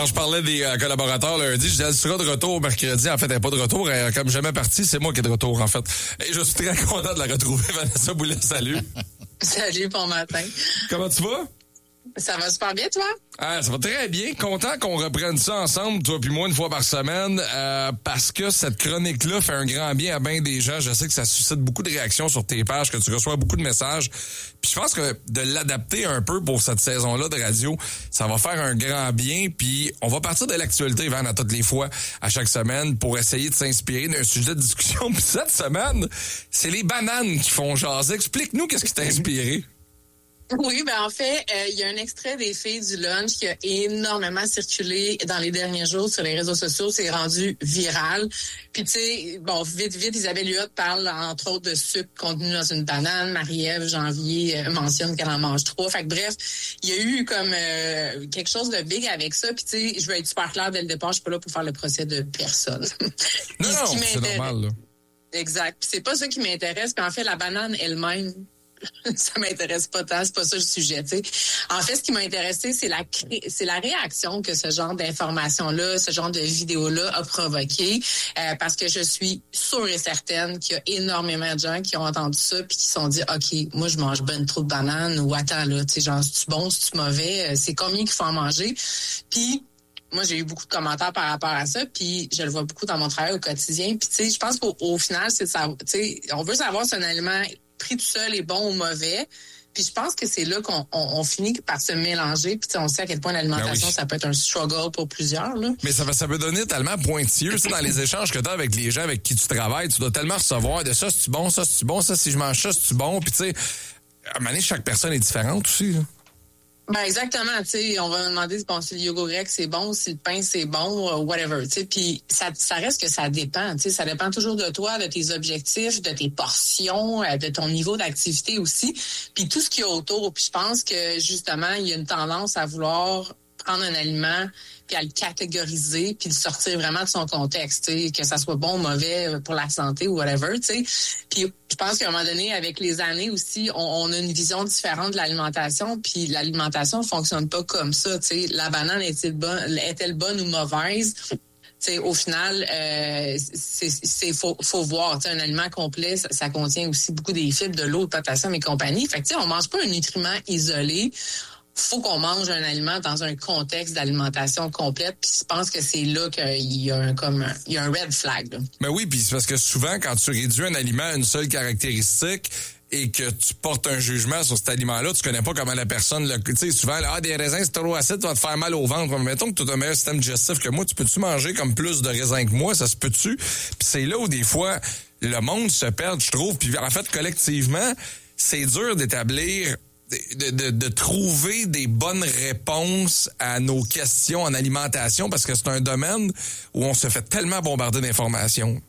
Quand je parlais des collaborateurs lundi, je disais, elle sera de retour mercredi. En fait, elle n'est pas de retour. Comme jamais partie, c'est moi qui est de retour, en fait. Et je suis très content de la retrouver, Vanessa Boulet. Salut. Salut, bon matin. Comment tu vas? Ça va super bien, toi? Ah, ça va très bien. Content qu'on reprenne ça ensemble, toi puis moi, une fois par semaine, parce que cette chronique-là fait un grand bien à bien des gens. Je sais que ça suscite beaucoup de réactions sur tes pages, que tu reçois beaucoup de messages. Puis je pense que de l'adapter un peu pour cette saison-là de radio, ça va faire un grand bien. Puis on va partir de l'actualité, Van, à toutes les fois, à chaque semaine, pour essayer de s'inspirer d'un sujet de discussion. Puis cette semaine, c'est les bananes qui font jaser. Explique-nous qu'est-ce qui t'a inspiré. Oui, en fait, il y a un extrait des filles du lunch qui a énormément circulé dans les derniers jours sur les réseaux sociaux. C'est rendu viral. Puis, tu sais, vite, Isabelle Huot parle, entre autres, de sucre contenu dans une banane. Marie-Ève Janvier mentionne qu'elle en mange 3. Fait que bref, il y a eu comme quelque chose de big avec ça. Puis, tu sais, je veux être super claire dès le départ, je suis pas là pour faire le procès de personne. Non, c'est normal, là. Exact. Puis c'est pas ça qui m'intéresse. Puis en fait, la banane elle-même, ça m'intéresse pas tant, c'est pas ça le sujet, tu sais. En fait, ce qui m'a intéressé, c'est la réaction que ce genre d'information-là, ce genre de vidéo-là a provoqué, parce que je suis sûre et certaine qu'il y a énormément de gens qui ont entendu ça puis qui se sont dit, OK, moi, je mange ben trop de bananes, ou attends, là, tu sais, genre, c'est-tu bon, c'est-tu mauvais, c'est combien qu'il faut en manger? Puis, moi, j'ai eu beaucoup de commentaires par rapport à ça, puis je le vois beaucoup dans mon travail au quotidien. Puis, tu sais, je pense qu'au final, c'est ça, tu sais, on veut savoir si un aliment pris tout seul est bon ou mauvais. Puis je pense que c'est là qu'on finit par se mélanger. Puis on sait à quel point l'alimentation, ça peut être un struggle pour plusieurs. Là. Mais ça peut donner tellement pointilleux. Dans les échanges que tu as avec les gens avec qui tu travailles, tu dois tellement recevoir de ça, c'est-tu bon, ça, c'est-tu bon, ça, si je mange ça, c'est-tu bon. Puis tu sais, à un moment donné, chaque personne est différente aussi. Là. Ben exactement, tu sais, on va me demander si le yogourt grec c'est bon, si le pain c'est bon, whatever, tu sais, puis ça reste que ça dépend, tu sais, ça dépend toujours de toi, de tes objectifs, de tes portions, de ton niveau d'activité aussi, puis tout ce qu'il y a autour. Puis je pense que justement, il y a une tendance à vouloir prendre un aliment puis à le catégoriser puis le sortir vraiment de son contexte, tu sais, que ça soit bon ou mauvais pour la santé ou whatever, tu sais. Puis je pense qu'à un moment donné, avec les années aussi, on a une vision différente de l'alimentation, puis l'alimentation fonctionne pas comme ça, tu sais. La banane est-elle bonne ou mauvaise? T'sais, au final, faut voir. T'sais, un aliment complet, ça contient aussi beaucoup des fibres, de l'eau, de potassium et compagnie. Fait que on mange pas un nutriment isolé. Faut qu'on mange un aliment dans un contexte d'alimentation complète. Puis je pense que c'est là qu'il y a un red flag. Là. Ben oui, puis c'est parce que souvent, quand tu réduis un aliment à une seule caractéristique et que tu portes un jugement sur cet aliment-là, tu connais pas comment la personne... Tu sais, souvent, des raisins, c'est trop acide, ça va te faire mal au ventre. Mais mettons que tu as un meilleur système digestif que moi, tu peux-tu manger comme plus de raisins que moi? Ça se peut-tu? Puis c'est là où, des fois, le monde se perd, je trouve. Puis en fait, collectivement, c'est dur d'établir... De trouver des bonnes réponses à nos questions en alimentation parce que c'est un domaine où on se fait tellement bombarder d'informations.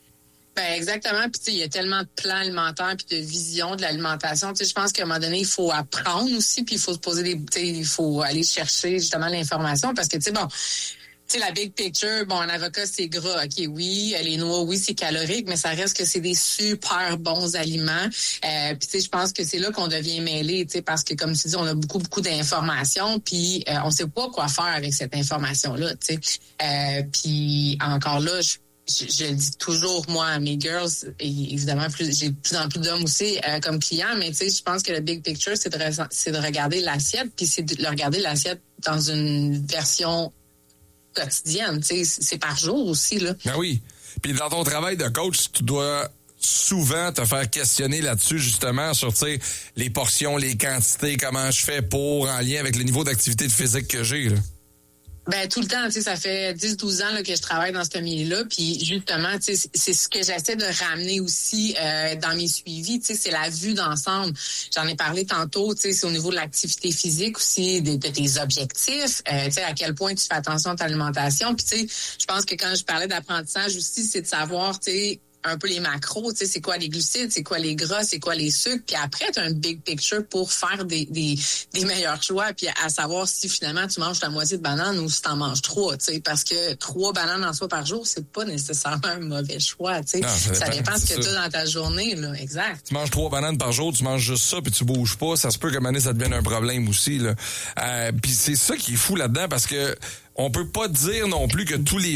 Ben exactement. Puis tu sais, il y a tellement de plans alimentaires puis de vision de l'alimentation. Tu sais, je pense qu'à un moment donné, il faut apprendre aussi, puis il faut se poser il faut aller chercher justement l'information parce que tu sais, bon. Tu sais, la big picture, un avocat, c'est gras. OK, oui. Les noix, oui, c'est calorique, mais ça reste que c'est des super bons aliments. Puis, tu sais, je pense que c'est là qu'on devient mêlé, tu sais, parce que, comme tu dis, on a beaucoup d'informations, puis on sait pas quoi faire avec cette information-là, tu sais. Puis, encore là, je le dis toujours, moi, à mes girls, et évidemment, j'ai de plus en plus d'hommes aussi comme clients, mais tu sais, je pense que le big picture, c'est de regarder l'assiette, puis c'est de regarder l'assiette dans une version quotidienne, tu sais, c'est par jour aussi, là. Ben oui. Puis dans ton travail de coach, tu dois souvent te faire questionner là-dessus, justement, sur, tu sais, les portions, les quantités, comment je fais pour, en lien avec le niveau d'activité physique que j'ai, là. Ben tout le temps, tu sais, ça fait 10-12 ans là, que je travaille dans ce milieu-là, puis justement, tu sais, c'est ce que j'essaie de ramener aussi dans mes suivis, tu sais, c'est la vue d'ensemble. J'en ai parlé tantôt, tu sais, c'est au niveau de l'activité physique aussi, de tes objectifs, tu sais, à quel point tu fais attention à ta alimentation, puis tu sais, je pense que quand je parlais d'apprentissage aussi, c'est de savoir, tu sais, un peu les macros, tu sais, c'est quoi les glucides, c'est quoi les gras, c'est quoi les sucres, puis après, tu as un big picture pour faire des meilleurs choix, puis à savoir si finalement tu manges la moitié de banane ou si tu en manges 3, tu sais, parce que 3 bananes en soi par jour, c'est pas nécessairement un mauvais choix, tu sais. Ça dépend ce que tu as dans ta journée, là, exact. Tu manges 3 bananes par jour, tu manges juste ça, puis tu bouges pas, ça se peut qu'à un moment donné, ça devienne un problème aussi, là. Puis c'est ça qui est fou là-dedans, parce que on peut pas dire non plus que tous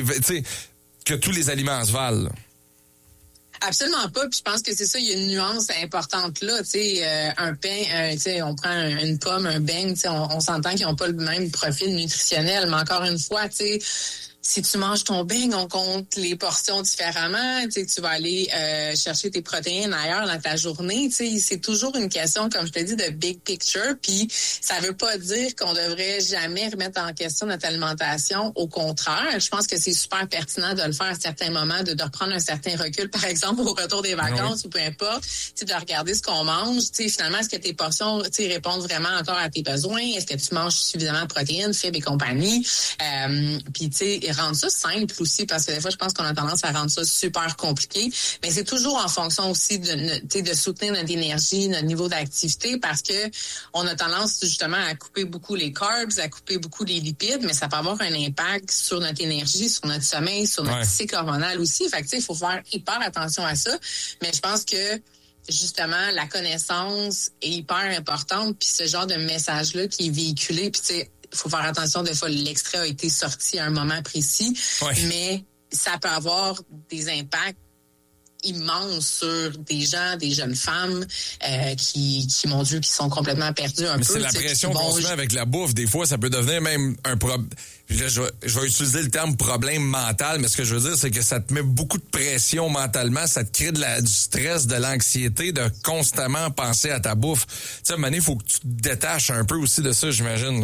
les aliments se valent, là. Absolument pas. Puis je pense que c'est ça, il y a une nuance importante là. Tu sais, un pain, tu sais, on prend une pomme, un beigne, tu sais, on s'entend qu'ils n'ont pas le même profil nutritionnel. Mais encore une fois, tu sais, si tu manges ton beigne, on compte les portions différemment. Tu sais, tu vas aller chercher tes protéines ailleurs dans ta journée. Tu sais, c'est toujours une question, comme je te dis, de big picture. Puis ça veut pas dire qu'on devrait jamais remettre en question notre alimentation. Au contraire, je pense que c'est super pertinent de le faire à certains moments, de reprendre un certain recul, par exemple au retour des vacances ou peu importe, tu sais, de regarder ce qu'on mange. Tu sais, finalement, est-ce que tes portions, tu sais, répondent vraiment encore à tes besoins? Est-ce que tu manges suffisamment de protéines, fibres et compagnie? Puis tu sais, rendre ça simple aussi, parce que des fois, je pense qu'on a tendance à rendre ça super compliqué. Mais c'est toujours en fonction aussi de soutenir notre énergie, notre niveau d'activité, parce que on a tendance justement à couper beaucoup les carbs, à couper beaucoup les lipides, mais ça peut avoir un impact sur notre énergie, sur notre sommeil, sur notre cycle hormonal aussi. Fait que tu sais, il faut faire hyper attention à ça. Mais je pense que justement, la connaissance est hyper importante, puis ce genre de message-là qui est véhiculé, puis tu sais, il faut faire attention, des fois, l'extrait a été sorti à un moment précis, mais ça peut avoir des impacts immenses sur des gens, des jeunes femmes qui mon Dieu, qui sont complètement perdus un peu. C'est la pression qu'on se met avec la bouffe. Des fois, ça peut devenir même un problème. Là, je vais utiliser le terme problème mental, mais ce que je veux dire, c'est que ça te met beaucoup de pression mentalement, ça te crée du stress, de l'anxiété, de constamment penser à ta bouffe. Tu sais, à un moment donné, il faut que tu te détaches un peu aussi de ça, j'imagine, là.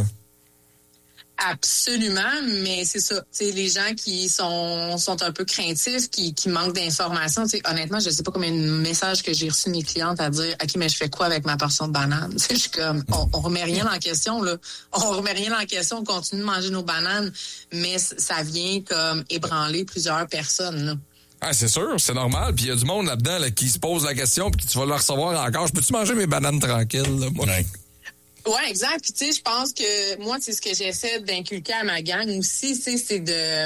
Absolument, mais c'est ça. Tu sais, les gens qui sont un peu craintifs, qui manquent d'informations. Tu sais, honnêtement, je sais pas combien de messages que j'ai reçus de mes clientes à dire, ok, mais je fais quoi avec ma portion de banane? Tu sais, je suis comme, on remet rien en question là. On remet rien en question. On continue de manger nos bananes, mais ça vient comme ébranler plusieurs personnes là. Ah, c'est sûr, c'est normal. Puis il y a du monde là-dedans là, qui se pose la question, puis tu vas le recevoir encore. Je peux-tu manger mes bananes tranquilles là, moi? Ouais, exact. Puis tu sais, je pense que moi, c'est ce que j'essaie d'inculquer à ma gang aussi, c'est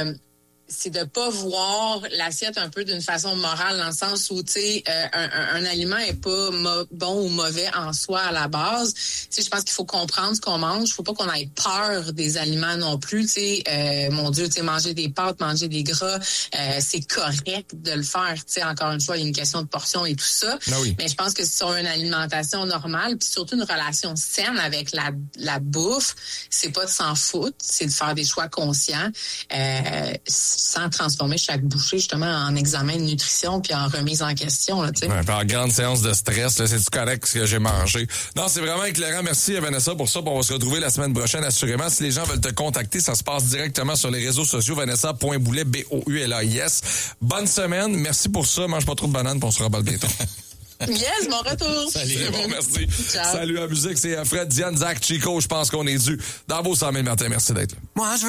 de pas voir l'assiette un peu d'une façon morale, dans le sens où, tu sais, un aliment est pas bon ou mauvais en soi à la base. Tu sais, je pense qu'il faut comprendre ce qu'on mange. Il faut pas qu'on ait peur des aliments non plus. Tu sais, mon Dieu, tu sais, manger des pâtes, manger des gras, c'est correct de le faire. Tu sais, encore une fois, il y a une question de portion et tout ça. Ah oui. Mais je pense que sur une alimentation normale, puis surtout une relation saine avec la bouffe, c'est pas de s'en foutre, c'est de faire des choix conscients. Sans transformer chaque bouchée justement en examen de nutrition puis en remise en question. Là, en grande séance de stress, là, c'est-tu correct ce que j'ai mangé? Non, c'est vraiment éclairant. Merci à Vanessa pour ça. On va se retrouver la semaine prochaine assurément. Si les gens veulent te contacter, ça se passe directement sur les réseaux sociaux. Vanessa.Boulay, B-O-U-L-A-I-S. Bonne semaine. Merci pour ça. Mange pas trop de bananes, puis on se reballe bientôt. Yes, mon retour. Salut. C'est bon, merci. Ciao. Salut à musique, c'est Fred, Diane, Zach, Chico. Je pense qu'on est dû dans vos 100 000 matins. Merci d'être là.